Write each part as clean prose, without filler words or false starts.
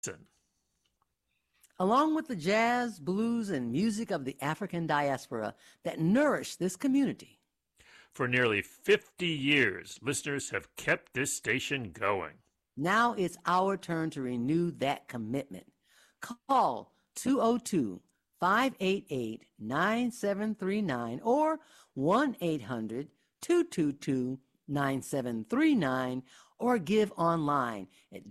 Along with the jazz, blues, and music of the African diaspora that nourish this community. For nearly 50 years, listeners have kept this station going. Now it's our turn to renew that commitment. Call 202-588-9739 or 1-800-222-9739 or give online at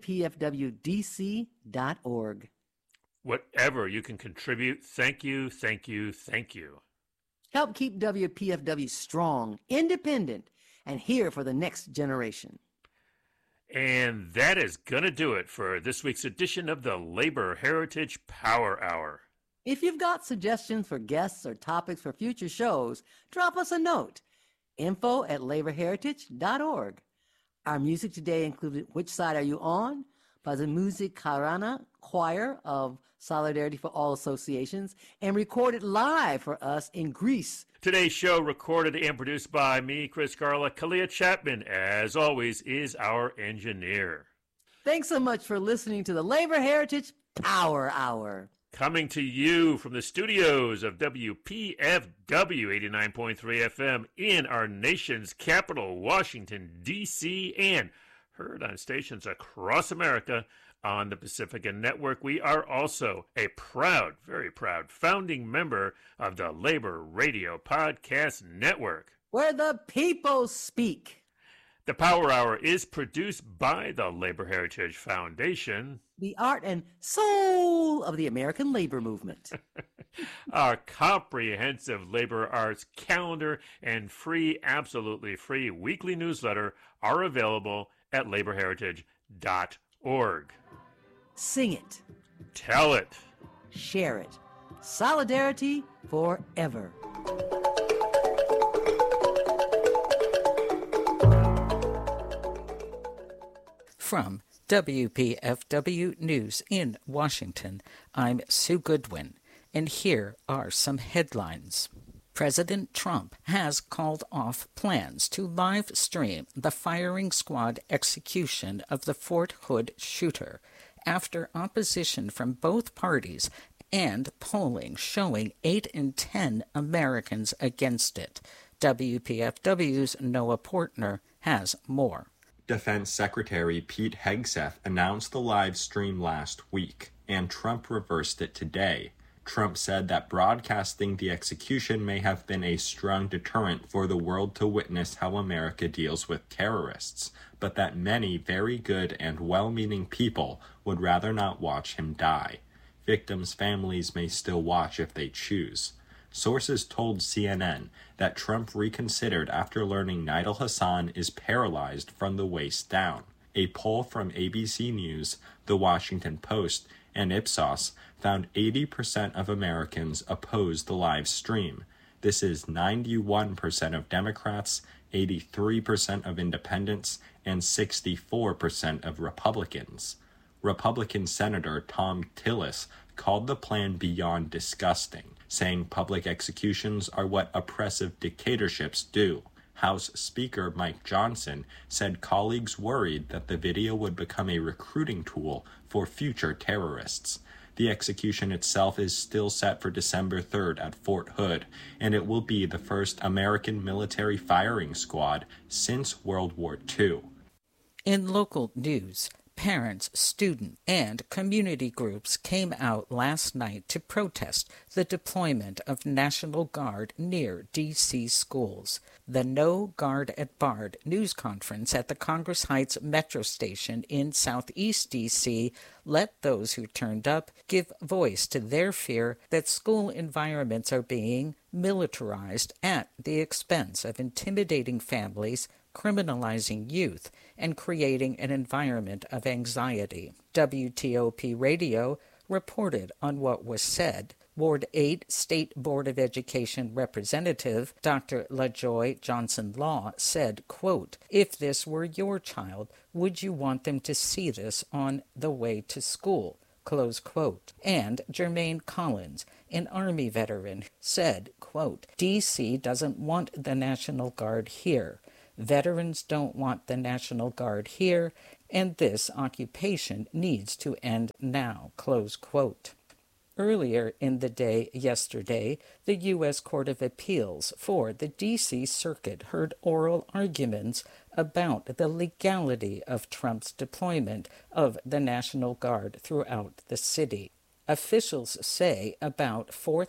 wpfwdc.org. Whatever you can contribute, thank you, thank you, thank you. Help keep WPFW strong, independent, and here for the next generation. And that is going to do it for this week's edition of the Labor Heritage Power Hour. If you've got suggestions for guests or topics for future shows, drop us a note. info@laborheritage.org. Our music today included Which Side Are You On? By the Musikarana Choir of Solidarity for All Associations and recorded live for us in Greece. Today's show recorded and produced by me, Chris Garla. Kalia Chapman, as always, is our engineer. Thanks so much for listening to the Labor Heritage Power Hour. Coming to you from the studios of WPFW 89.3 FM in our nation's capital, Washington, D.C., and heard on stations across America on the Pacifica Network. We are also a proud, very proud, founding member of the Labor Radio Podcast Network, where the people speak. The Power Hour is produced by the Labor Heritage Foundation, the art and soul of the American labor movement. Our comprehensive labor arts calendar and free, absolutely free weekly newsletter are available at laborheritage.org. Sing it. Tell it. Share it. Solidarity forever. From WPFW News in Washington, I'm Sue Goodwin, and here are some headlines. President Trump has called off plans to live stream the firing squad execution of the Fort Hood shooter after opposition from both parties and polling showing 8 in 10 Americans against it. WPFW's Noah Portner has more. Defense Secretary Pete Hegseth announced the live stream last week, and Trump reversed it today. Trump said that broadcasting the execution may have been a strong deterrent for the world to witness how America deals with terrorists, but that many very good and well-meaning people would rather not watch him die. Victims' families may still watch if they choose. Sources told CNN that Trump reconsidered after learning Nidal Hasan is paralyzed from the waist down. A poll from ABC News, The Washington Post, and Ipsos found 80% of Americans oppose the live stream. This is 91% of Democrats, 83% of independents, and 64% of Republicans. Republican Senator Tom Tillis called the plan beyond disgusting, saying public executions are what oppressive dictatorships do. House Speaker Mike Johnson said colleagues worried that the video would become a recruiting tool for future terrorists. The execution itself is still set for December 3rd at Fort Hood, and it will be the first American military firing squad since World War II. In local news, parents, students, and community groups came out last night to protest the deployment of National Guard near D.C. schools. The No Guard at Bard news conference at the Congress Heights Metro Station in southeast D.C. let those who turned up give voice to their fear that school environments are being militarized at the expense of intimidating families, criminalizing youth, and creating an environment of anxiety. WTOP Radio reported on what was said. Ward 8 State Board of Education Representative Dr. LaJoy Johnson-Law said, quote, "If this were your child, would you want them to see this on the way to school?" Close quote. And Jermaine Collins, an Army veteran, said, quote, "D.C. doesn't want the National Guard here. Veterans don't want the National Guard here, and this occupation needs to end now, close quote. Earlier in the day yesterday, the U.S. Court of Appeals for the D.C. Circuit heard oral arguments about the legality of Trump's deployment of the National Guard throughout the city. Officials say about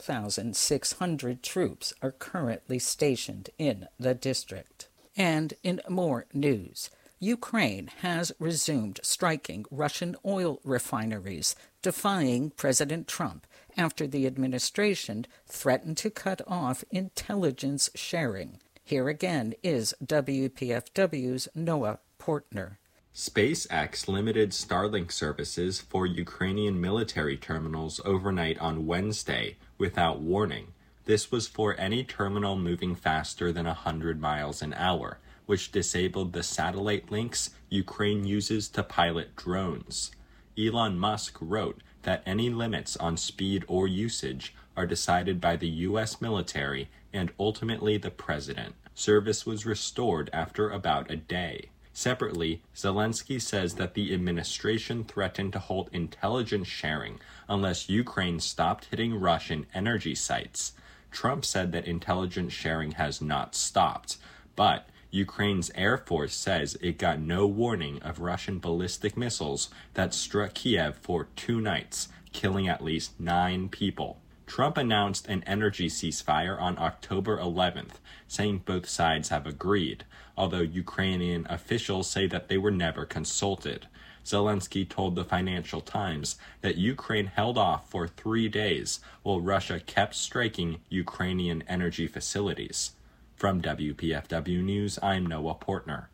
4,600 troops are currently stationed in the district. And in more news, Ukraine has resumed striking Russian oil refineries, defying President Trump after the administration threatened to cut off intelligence sharing. Here again is WPFW's Noah Portner. SpaceX limited Starlink services for Ukrainian military terminals overnight on Wednesday without warning. This was for any terminal moving faster than 100 miles an hour, which disabled the satellite links Ukraine uses to pilot drones. Elon Musk wrote that any limits on speed or usage are decided by the U.S. military and ultimately the president. Service was restored after about a day. Separately, Zelensky says that the administration threatened to halt intelligence sharing unless Ukraine stopped hitting Russian energy sites. Trump said that intelligence sharing has not stopped, but Ukraine's Air Force says it got no warning of Russian ballistic missiles that struck Kiev for 2 nights, killing at least 9 people. Trump announced an energy ceasefire on October 11th, saying both sides have agreed, although Ukrainian officials say that they were never consulted. Zelensky told the Financial Times that Ukraine held off for 3 days while Russia kept striking Ukrainian energy facilities. From WPFW News, I'm Noah Portner.